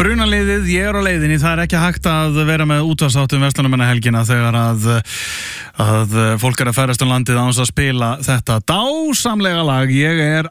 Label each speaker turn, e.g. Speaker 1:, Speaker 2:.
Speaker 1: brunaliðið, ég á leiðinni, það ekki hægt að vera með útvarpsþáttum Verslunarmannahelgina þegar að fólk að ferðast landið án þess að spila þetta dásamlega lag. Ég